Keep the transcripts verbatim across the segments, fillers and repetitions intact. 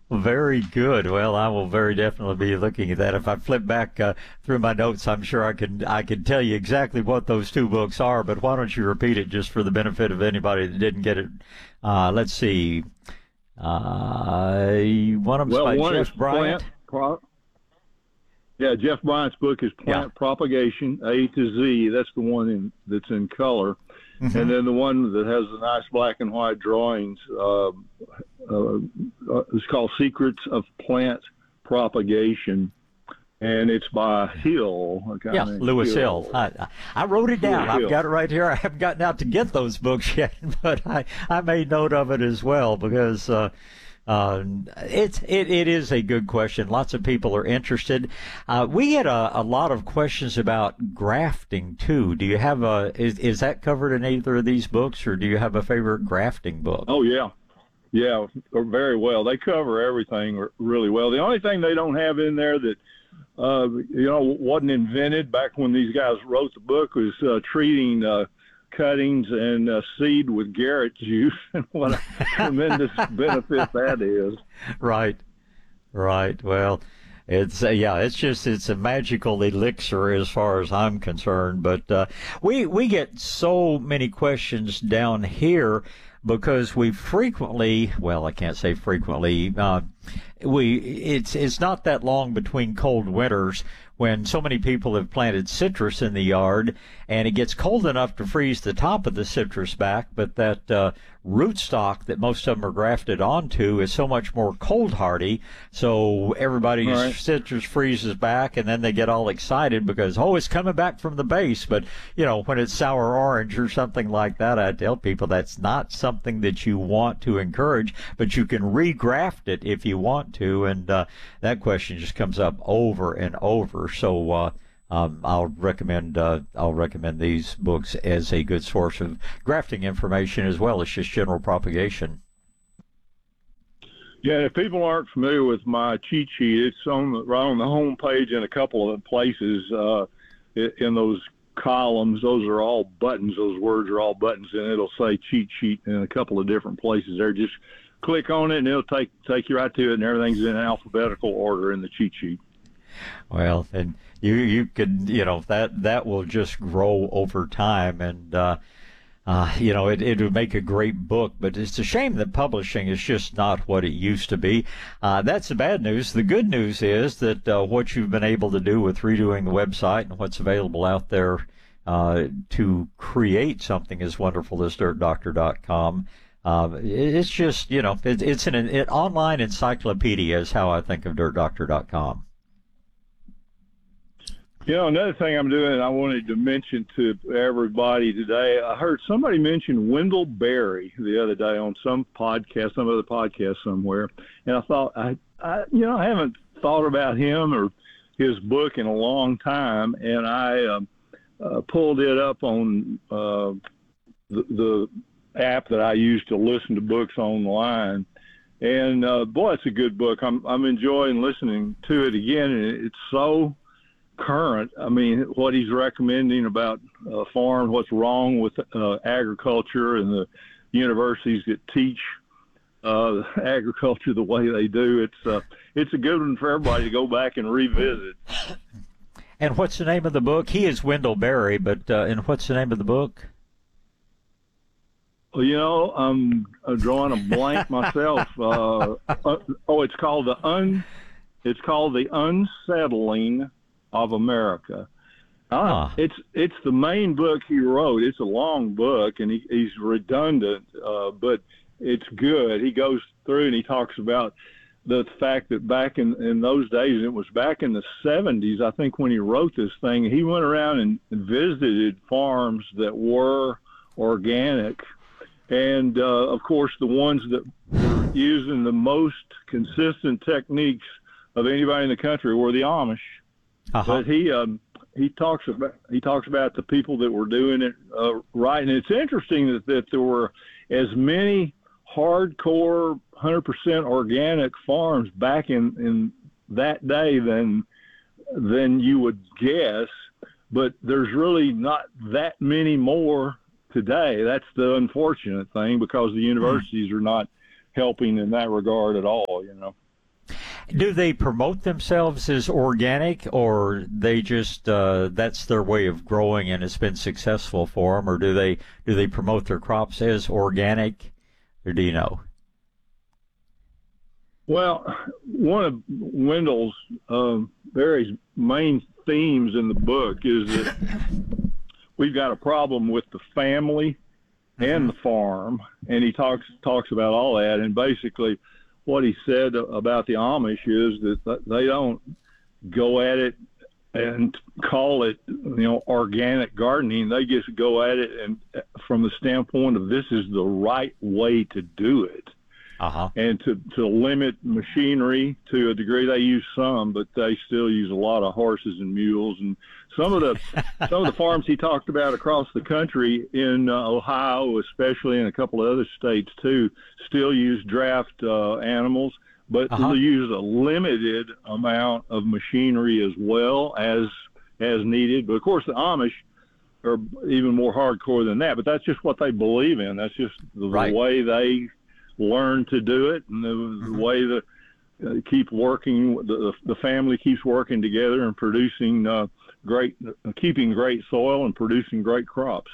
Very good. Well, I will very definitely be looking at that. If I flip back uh, through my notes, I'm sure I can I can tell you exactly what those two books are. But why don't you repeat it just for the benefit of anybody that didn't get it? Uh, let's see. Uh, one of them's Well, by one is Jeff Bryant. plant. Pro- yeah, Jeff Bryant's book is Plant Yeah. Propagation A to Z. That's the one in, that's in color. Mm-hmm. And then the one that has the nice black and white drawings uh, uh, uh, is called Secrets of Plant Propagation, and it's by Hill. A guy Yeah, named Lewis Hill. I, I wrote it down. Lewis I've Hill. got it right here. I haven't gotten out to get those books yet, but I, I made note of it as well because uh, uh, it's it, it is a good question. Lots of people are interested. Uh, we had a, a lot of questions about grafting too. Do you have a is is that covered in either of these books, or do you have a favorite grafting book? Oh yeah, yeah, very well. They cover everything really well. The only thing they don't have in there that uh, you know wasn't invented back when these guys wrote the book was uh, treating uh, cuttings and uh, seed with Garrett juice, and what a tremendous benefit that is. Right, right. Well, it's uh, yeah, it's just it's a magical elixir as far as I'm concerned. But uh, we we get so many questions down here because we frequently, well, I can't say frequently. Uh, we it's it's not that long between cold winters when so many people have planted citrus in the yard, and it gets cold enough to freeze the top of the citrus back, but that uh, rootstock that most of them are grafted onto is so much more cold hardy, so everybody's Right. citrus freezes back, and then they get all excited because, oh, it's coming back from the base. But, you know, when it's sour orange or something like that, I tell people that's not something that you want to encourage, but you can regraft it if you want to, and uh, that question just comes up over and over. So uh, um, I'll recommend uh, I'll recommend these books as a good source of grafting information as well as just general propagation. Yeah, if people aren't familiar with my cheat sheet, it's on the, right on the home page in a couple of places. Uh, in those columns, those are all buttons. Those words are all buttons, and it'll say cheat sheet in a couple of different places there. Just click on it, and it'll take take you right to it, and everything's in alphabetical order in the cheat sheet. Well, and you you could you know that that will just grow over time, and uh, uh, you know it it would make a great book. But it's a shame that publishing is just not what it used to be. Uh, that's the bad news. The good news is that uh, what you've been able to do with redoing the website and what's available out there uh, to create something as wonderful as dirt doctor dot com. Uh, it's just you know it, it's an, an online encyclopedia is how I think of dirt doctor dot com. You know, another thing I'm doing, I wanted to mention to everybody today, I heard somebody mention Wendell Berry the other day on some podcast, some other podcast somewhere. And I thought, I, I you know, I haven't thought about him or his book in a long time. And I uh, uh, pulled it up on uh, the, the app that I use to listen to books online. And, uh, boy, it's a good book. I'm, I'm enjoying listening to it again. And it's so current. I mean, what he's recommending about uh, farm, what's wrong with uh, agriculture, and the universities that teach uh, agriculture the way they do. It's uh, it's a good one for everybody to go back and revisit. And what's the name of the book? He is Wendell Berry, but uh, and what's the name of the book? Well, you know, I'm, I'm drawing a blank myself. Uh, uh, oh, it's called the un. It's called The Unsettling of America. Uh, Ah. It's it's the main book he wrote. It's a long book, and he, he's redundant, uh, but it's good. He goes through and he talks about the fact that back in, in those days, it was back in the seventies, I think, when he wrote this thing, he went around and visited farms that were organic. And, uh, of course, the ones that were using the most consistent techniques of anybody in the country were the Amish. Uh-huh. But he um, he talks about he talks about the people that were doing it uh, right, and it's interesting that, that there were as many hardcore one hundred percent organic farms back in, in that day than than you would guess. But there's really not that many more today. That's the unfortunate thing, because the universities are not helping in that regard at all. You know. Do they promote themselves as organic, or they just uh, that's their way of growing and it's been successful for them, or do they do they promote their crops as organic, or do you know? Well, one of Wendell's um, very main themes in the book is that we've got a problem with the family and the farm, and he talks talks about all that. And basically, what he said about the Amish is that they don't go at it and call it, you know, organic gardening. They just go at it and from the standpoint of this is the right way to do it. Uh-huh. And to, to limit machinery to a degree. They use some, but they still use a lot of horses and mules. And some of the some of the farms he talked about across the country in uh, Ohio, especially, and a couple of other states too, still use draft uh, animals, but uh-huh. they use a limited amount of machinery as well as as needed. But of course, the Amish are even more hardcore than that. But that's just what they believe in. That's just the, right. the way they learn to do it, and the, mm-hmm. the way that uh, keep working, the, the family keeps working together and producing uh, great, uh, keeping great soil and producing great crops.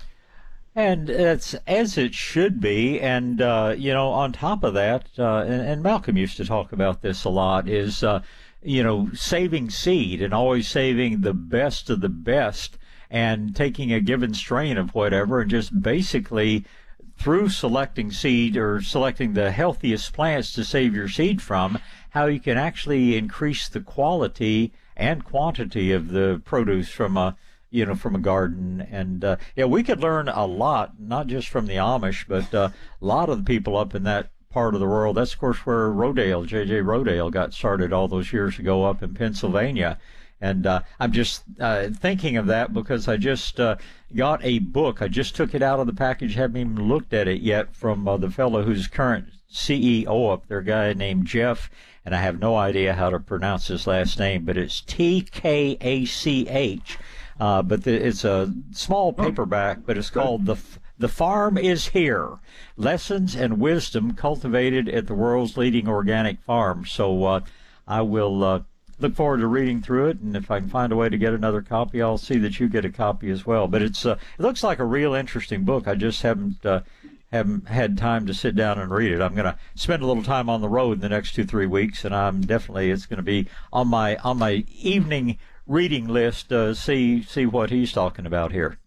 And it's as it should be. And, uh, you know, on top of that, uh, and, and Malcolm used to talk about this a lot, is, uh, you know, saving seed and always saving the best of the best and taking a given strain of whatever and just basically through selecting seed or selecting the healthiest plants to save your seed from, how you can actually increase the quality and quantity of the produce from a, you know, from a garden. And, uh, yeah, we could learn a lot, not just from the Amish, but uh, a lot of the people up in that part of the world. That's, of course, where Rodale, J J Rodale got started all those years ago up in Pennsylvania. And uh, I'm just uh, thinking of that because I just uh, got a book. I just took it out of the package, haven't even looked at it yet, from uh, the fellow who's current C E O up there, a guy named Jeff, and I have no idea how to pronounce his last name, but it's T K A C H. Uh, but the, it's a small paperback, but it's called The The Farm Is Here, Lessons and Wisdom Cultivated at the World's Leading Organic Farm. So uh, I will... Uh, look forward to reading through it, and if I can find a way to get another copy, I'll see that you get a copy as well. But it's uh, it looks like a real interesting book. I just haven't uh, haven't had time to sit down and read it. I'm going to spend a little time on the road in the next two three weeks, and I'm definitely it's going to be on my on my evening reading list. Uh, see see what he's talking about here.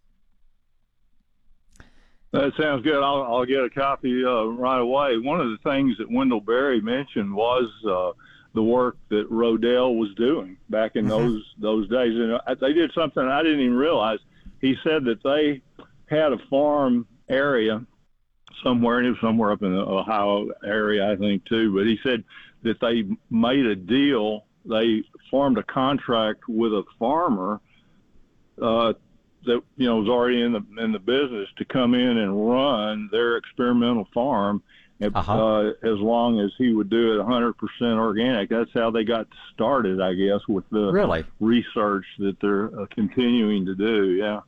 That sounds good. I'll, I'll get a copy uh, right away. One of the things that Wendell Berry mentioned was Uh, the work that Rodale was doing back in mm-hmm. those those days. And they did something I didn't even realize. He said that they had a farm area somewhere, and it was somewhere up in the Ohio area, I think, too. But he said that they made a deal. They formed a contract with a farmer uh, that, you know, was already in the in the business to come in and run their experimental farm. Uh-huh. Uh, as long as he would do it one hundred percent organic. That's how they got started, I guess, with the really? research that they're uh, continuing to do. Yeah.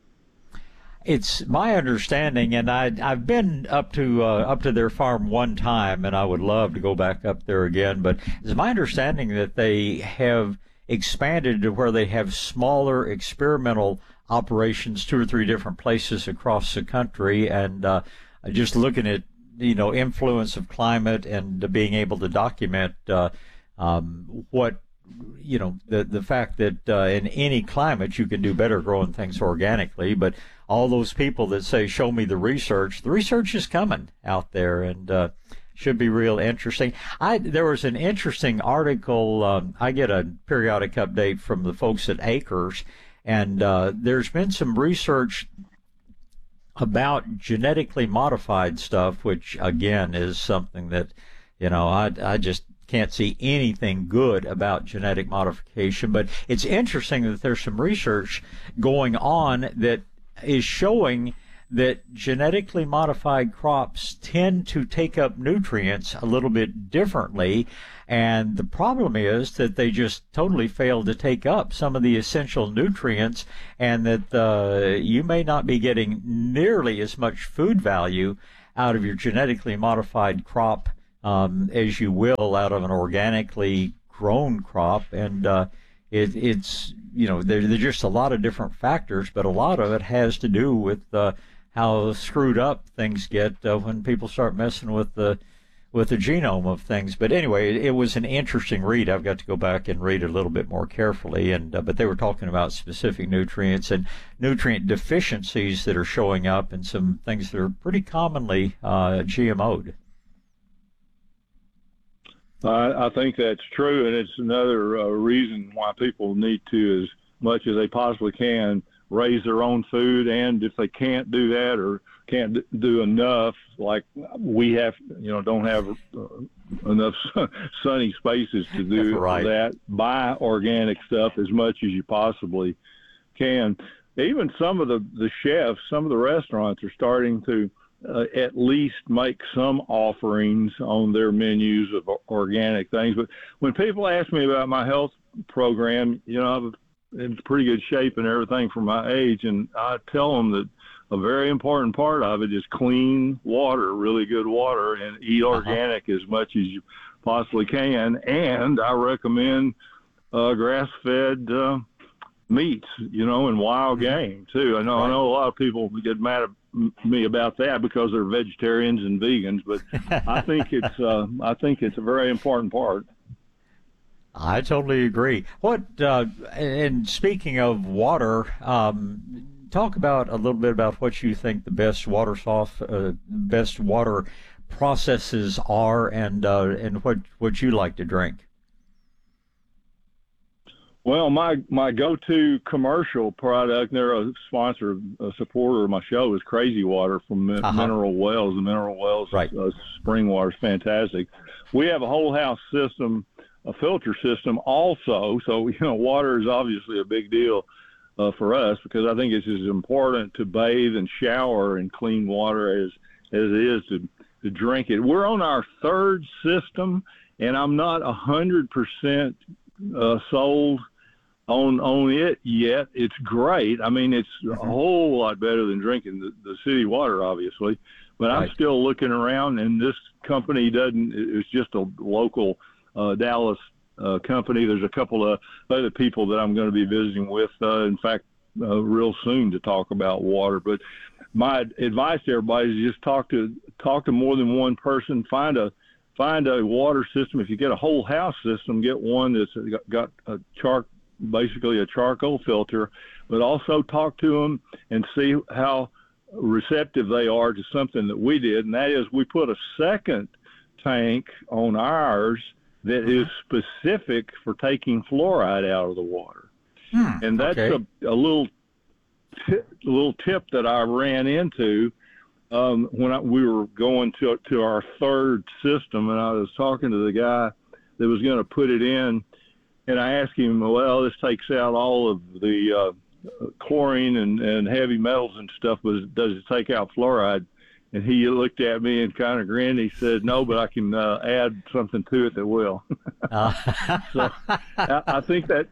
It's my understanding, and I, I've been up to uh, up to their farm one time, and I would love to go back up there again. But it's my understanding that they have expanded to where they have smaller experimental operations, two or three different places across the country, and uh, just looking at you know, influence of climate and uh, being able to document uh, um, what, you know, the the fact that uh, in any climate you can do better growing things organically. But all those people that say, show me the research, the research is coming out there and uh, should be real interesting. I There was an interesting article. Um, I get a periodic update from the folks at Acres, and uh, there's been some research about genetically modified stuff, which again is something that, you know, I, I just can't see anything good about genetic modification. But it's interesting that there's some research going on that is showing that genetically modified crops tend to take up nutrients a little bit differently. And the problem is that they just totally fail to take up some of the essential nutrients, and that uh, you may not be getting nearly as much food value out of your genetically modified crop um, as you will out of an organically grown crop, and uh, it, it's you know there, there's just a lot of different factors, but a lot of it has to do with uh, how screwed up things get uh, when people start messing with the with the genome of things. But anyway, it, it was an interesting read. I've got to go back and read it a little bit more carefully. And uh, but they were talking about specific nutrients and nutrient deficiencies that are showing up, and some things that are pretty commonly uh, G M O'd. I, I think that's true, and it's another uh, reason why people need to, as much as they possibly can, raise their own food. And if they can't do that or can't do enough, like we have, you know, don't have uh, enough sunny spaces to do right. that, buy organic stuff as much as you possibly can. Even some of the, the chefs, some of the restaurants are starting to uh, at least make some offerings on their menus of organic things. But when people ask me about my health program, you know, I've in pretty good shape and everything for my age, and I tell them that a very important part of it is clean water, really good water, and eat organic uh-huh. as much as you possibly can. And I recommend uh, grass-fed uh, meats, you know, and wild mm-hmm. game too. I know right. I know a lot of people get mad at me about that because they're vegetarians and vegans, but I think it's uh, I think it's a very important part. I totally agree. What uh, and speaking of water, um, talk about a little bit about what you think the best water soft, uh, best water processes are, and uh, and what what you like to drink. Well, my my go-to commercial product, they're a sponsor, a supporter of my show, is Crazy Water from uh-huh. Mineral Wells. The Mineral Wells right. uh, spring water is fantastic. We have a whole house system, a filter system also. So, you know, water is obviously a big deal uh, for us, because I think it's as important to bathe and shower in clean water as, as it is to, to drink it. We're on our third system, and I'm not a hundred percent uh, sold on, on it yet. It's great. I mean, it's a whole lot better than drinking the, the city water, obviously, but right. I'm still looking around, and this company doesn't, it's just a local Uh, Dallas uh, company. There's a couple of other people that I'm going to be visiting with, uh, in fact, uh, real soon to talk about water. But my advice to everybody is just talk to talk to more than one person. Find a find a water system. If you get a whole house system, get one that's got, got a char basically a charcoal filter. But also talk to them and see how receptive they are to something that we did, and that is we put a second tank on ours that is specific for taking fluoride out of the water. Hmm, and that's okay. a, a little tip, a little tip that I ran into um, when I, we were going to, to our third system, and I was talking to the guy that was going to put it in, and I asked him, well, this takes out all of the uh, chlorine and, and heavy metals and stuff, but does it take out fluoride? And he looked at me and kind of grinned. He said, no, but I can uh, add something to it that will. uh. So I, I think that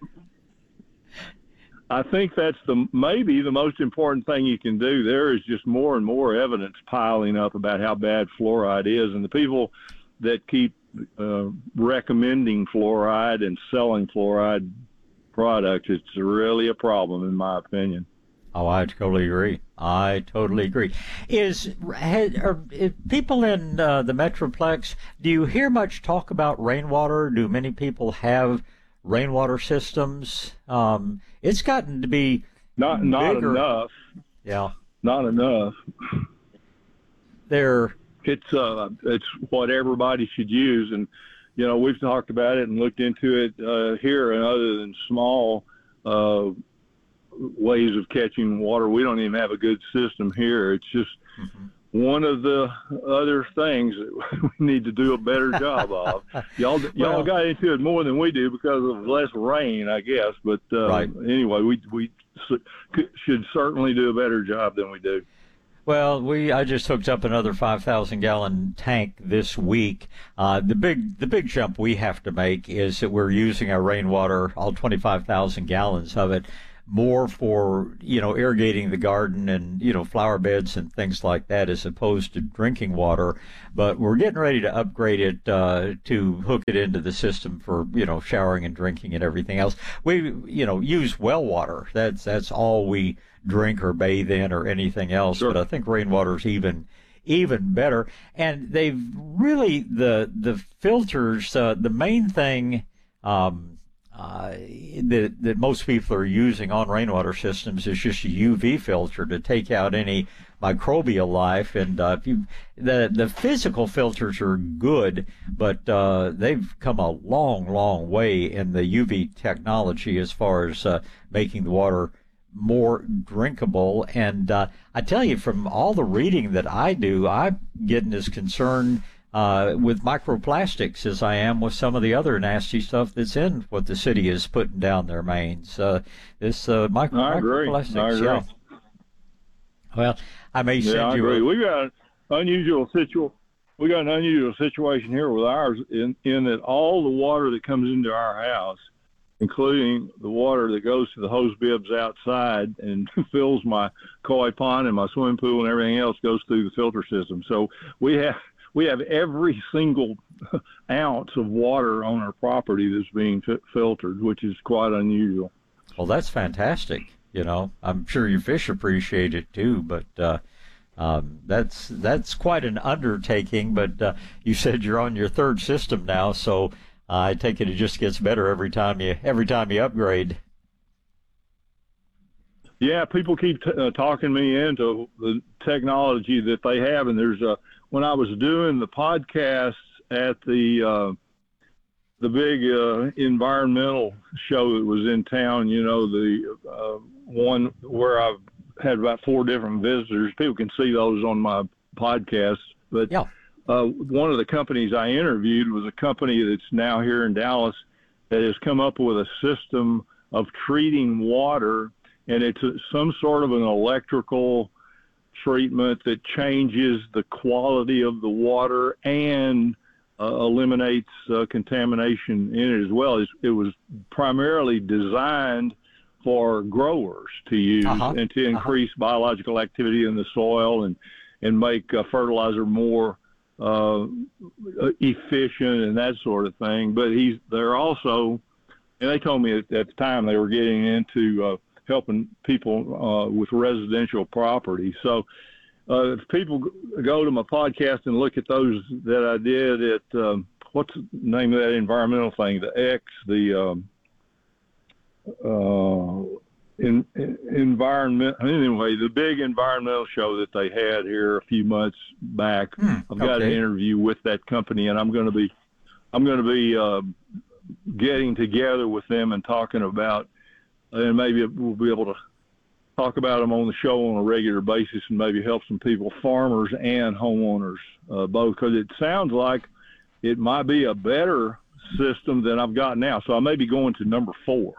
I think that's the maybe the most important thing you can do. There is just more and more evidence piling up about how bad fluoride is. And the people that keep uh, recommending fluoride and selling fluoride products, it's really a problem, in my opinion. Oh, I totally agree. I totally agree. Is are, is people in uh, the Metroplex, do you hear much talk about rainwater? Do many people have rainwater systems? Um, it's gotten to be not not bigger. enough. Yeah, not enough. They're it's uh it's what everybody should use, and you know we've talked about it and looked into it uh, here, and other than small Uh, ways of catching water, we don't even have a good system here. It's just mm-hmm. one of the other things that we need to do a better job of. Y'all, y'all well, got into it more than we do because of less rain, I guess. But uh, right. anyway, we we should certainly do a better job than we do. Well, we I just hooked up another five thousand gallon tank this week. Uh, the big the big jump we have to make is that we're using our rainwater, all twenty-five thousand gallons of it, more for, you know, irrigating the garden and, you know, flower beds and things like that as opposed to drinking water. But we're getting ready to upgrade it uh, to hook it into the system for, you know, showering and drinking and everything else. We, you know, use well water. That's, that's all we drink or bathe in or anything else. Sure. But I think rainwater's even even better. And they've really, the the filters, uh, the main thing um, uh, that, that most people are using on rainwater systems is just a U V filter to take out any microbial life. And uh, if you, the, the physical filters are good, but uh, they've come a long, long way in the U V technology as far as uh, making the water more drinkable. And uh, I tell you, from all the reading that I do, I'm getting as concerned uh, with microplastics as I am with some of the other nasty stuff that's in what the city is putting down their mains. Uh, this uh, micro I agree. microplastics. I agree. Yeah. Well, I may Yeah, send I you. agree. A, We got an unusual situ. We got an unusual situation here with ours in in that all the water that comes into our house, including the water that goes to the hose bibs outside and fills my koi pond and my swimming pool and everything else, goes through the filter system. So we have we have every single ounce of water on our property that's being f- filtered, which is quite unusual. well, that's fantastic. You know, I'm sure your fish appreciate it too, but uh, um, that's that's quite an undertaking. But uh, you said you're on your third system now, so Uh, I take it it just gets better every time you every time you upgrade. Yeah, people keep t- uh, talking me into the technology that they have, and there's a when I was doing the podcasts at the uh, the big uh, environmental show that was in town, you know, the uh, one where I've had about four different visitors. People can see those on my podcast, but. Yeah. Uh, one of the companies I interviewed was a company that's now here in Dallas that has come up with a system of treating water, and it's a, some sort of an electrical treatment that changes the quality of the water and uh, eliminates uh, contamination in it as well. It's, it was primarily designed for growers to use uh-huh. and to increase uh-huh. biological activity in the soil and, and make uh, fertilizer more uh efficient and that sort of thing. But he's they're also, and they told me at, at the time they were getting into uh helping people uh with residential property. So uh if people go to my podcast and look at those that I did at um what's the name of that environmental thing, the X, the um uh In, in environment anyway, the big environmental show that they had here a few months back. Hmm, I've got okay. an interview with that company, and I'm going to be I'm going to be uh, getting together with them and talking about, and maybe we'll be able to talk about them on the show on a regular basis and maybe help some people, farmers and homeowners, uh, both, because it sounds like it might be a better system than I've got now. So I may be going to number four.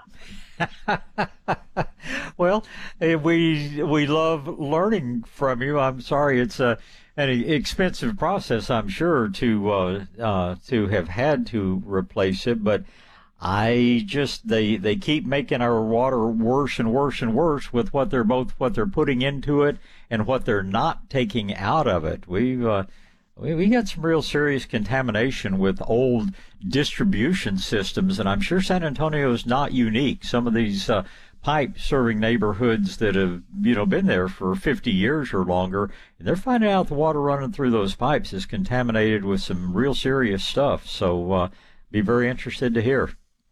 Well, we we love learning from you. I'm sorry it's a an expensive process, I'm sure, to uh, uh, to have had to replace it, but I just they they keep making our water worse and worse and worse with what they're both what they're putting into it and what they're not taking out of it. We've uh, we we got some real serious contamination with old distribution systems, and I'm sure San Antonio is not unique. Some of these uh, pipe serving neighborhoods that have, you know, been there for fifty years or longer, and they're finding out the water running through those pipes is contaminated with some real serious stuff. So uh, be very interested to hear.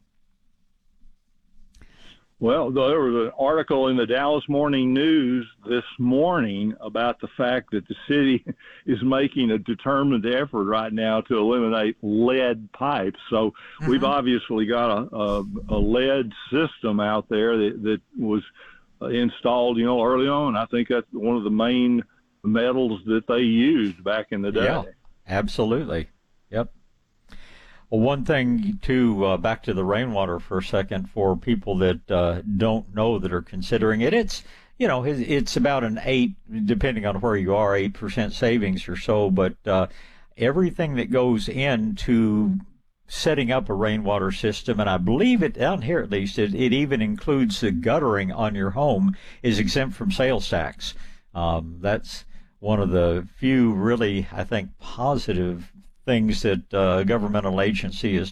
Well, there was an article in the Dallas Morning News this morning about the fact that the city is making a determined effort right now to eliminate lead pipes. So mm-hmm. we've obviously got a, a, a lead system out there that, that was installed, you know, early on. I think that's one of the main metals that they used back in the day. Yeah, absolutely. Yep. Well, one thing, too, uh, back to the rainwater for a second, for people that uh, don't know that are considering it, it's, you know, it's about an eight, depending on where you are, eight percent savings or so, but uh, everything that goes into setting up a rainwater system, and I believe it, down here at least, it, it even includes the guttering on your home is exempt from sales tax. Um, that's one of the few really, I think, positive things that uh, a governmental agency is